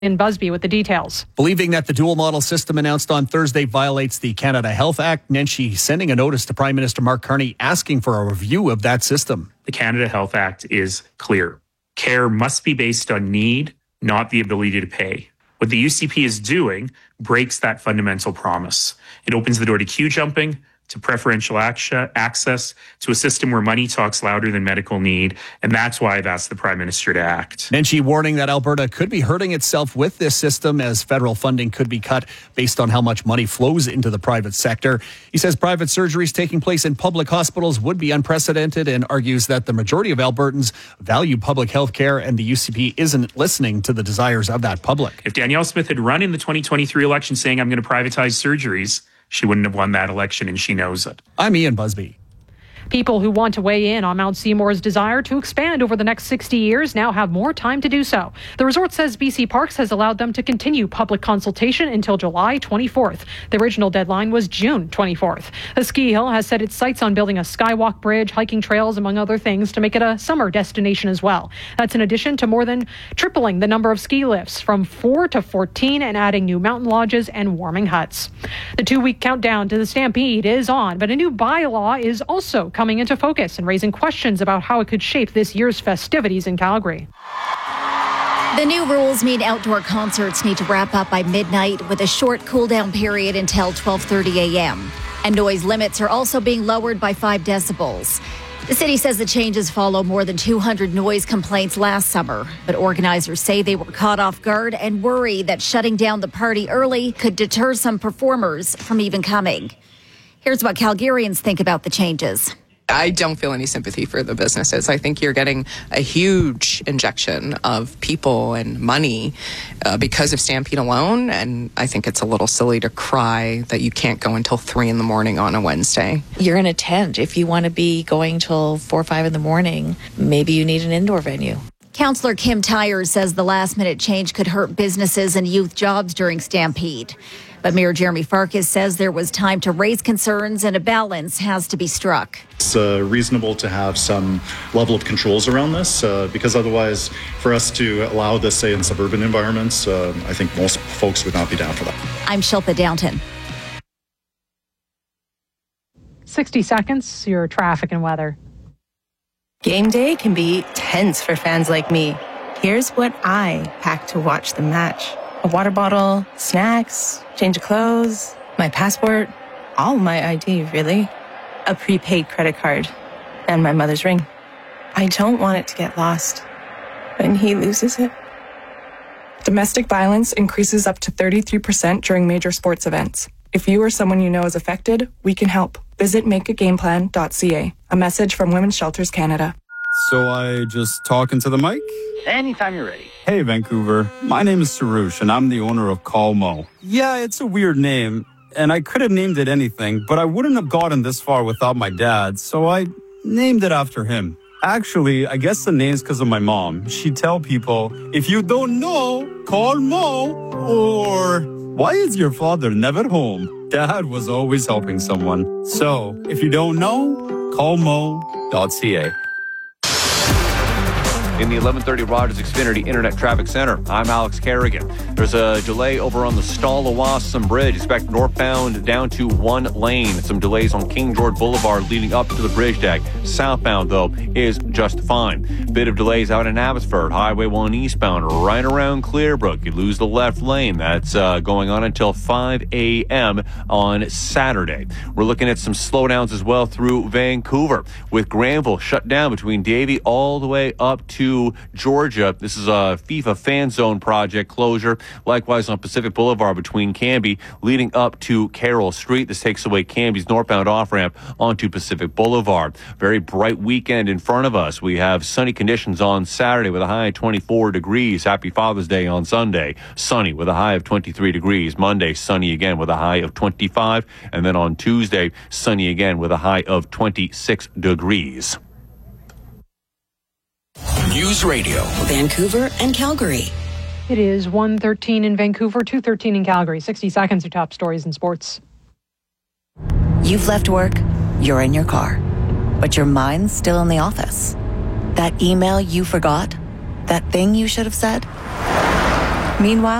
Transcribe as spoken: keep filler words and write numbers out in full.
In Busby with the details. Believing that the dual model system announced on Thursday violates the Canada Health Act, Nenshi sending a notice to Prime Minister Mark Carney asking for a review of that system. The Canada Health Act is clear. Care must be based on need, not the ability to pay. What the U C P is doing breaks that fundamental promise. It opens the door to queue jumping, to preferential access, to a system where money talks louder than medical need, and that's why I've asked the Prime Minister to act. Nenshi warning that Alberta could be hurting itself with this system as federal funding could be cut based on how much money flows into the private sector. He says private surgeries taking place in public hospitals would be unprecedented and argues that the majority of Albertans value public health care and the U C P isn't listening to the desires of that public. If Danielle Smith had run in the twenty twenty-three election saying I'm going to privatize surgeries, she wouldn't have won that election, and she knows it. I'm Ian Busby. People who want to weigh in on Mount Seymour's desire to expand over the next sixty years now have more time to do so. The resort says B C Parks has allowed them to continue public consultation until July twenty-fourth. The original deadline was June twenty-fourth. The ski hill has set its sights on building a skywalk bridge, hiking trails, among other things, to make it a summer destination as well. That's in addition to more than tripling the number of ski lifts from four to fourteen and adding new mountain lodges and warming huts. The two-week countdown to the Stampede is on, but a new bylaw is also coming coming into focus and raising questions about how it could shape this year's festivities in Calgary. The new rules mean outdoor concerts need to wrap up by midnight with a short cool-down period until twelve thirty a.m. And noise limits are also being lowered by five decibels. The city says the changes follow more than two hundred noise complaints last summer, but organizers say they were caught off guard and worry that shutting down the party early could deter some performers from even coming. Here's what Calgarians think about the changes. I don't feel any sympathy for the businesses. I think you're getting a huge injection of people and money uh, because of Stampede alone, and I think it's a little silly to cry that you can't go until three in the morning on a Wednesday. You're in a tent. If you want to be going till four or five in the morning, maybe you need an indoor venue. Councillor Kim Tyers says the last-minute change could hurt businesses and youth jobs during Stampede. But Mayor Jeremy Farkas says there was time to raise concerns and a balance has to be struck. It's uh, reasonable to have some level of controls around this uh, because otherwise for us to allow this, say, in suburban environments, uh, I think most folks would not be down for that. I'm Shilpa Downton. sixty seconds, your traffic and weather. Game day can be tense for fans like me. Here's what I pack to watch the match. A water bottle, snacks, change of clothes, my passport, all my I D, really. A prepaid credit card, and my mother's ring. I don't want it to get lost when he loses it. Domestic violence increases up to thirty-three percent during major sports events. If you or someone you know is affected, we can help. Visit make a game plan dot c a. A message from Women's Shelters Canada. So I just talk into the mic? Anytime you're ready. Hey, Vancouver. My name is Sarush, and I'm the owner of Calmo. Yeah, it's a weird name, and I could have named it anything, but I wouldn't have gotten this far without my dad, so I named it after him. Actually, I guess the name's because of my mom. She'd tell people, if you don't know, call Mo, or why is your father never home? Dad was always helping someone. So, if you don't know, call mo dot c a. In the eleven thirty Rogers Xfinity Internet Traffic Center, I'm Alex Kerrigan. There's a delay over on the Stall-Awasam Bridge. Expect northbound down to one lane. Some delays on King George Boulevard leading up to the bridge deck. Southbound, though, is just fine. Bit of delays out in Abbotsford. Highway one eastbound right around Clearbrook. You lose the left lane. That's uh, going on until five a.m. on Saturday. We're looking at some slowdowns as well through Vancouver, with Granville shut down between Davie all the way up to Georgia. This is a FIFA fan zone project closure. Likewise on Pacific Boulevard between Cambie leading up to Carroll Street. This takes away Cambie's northbound off-ramp onto Pacific Boulevard. Very bright weekend in front of us. We have sunny conditions on Saturday with a high of twenty-four degrees. Happy Father's Day on Sunday. Sunny with a high of twenty-three degrees. Monday, sunny again with a high of twenty-five. And then on Tuesday, sunny again with a high of twenty-six degrees. News Radio, Vancouver and Calgary. It is one thirteen in Vancouver, two thirteen in Calgary. sixty seconds of top stories in sports. You've left work, you're in your car, but your mind's still in the office. That email you forgot, that thing you should have said. Meanwhile,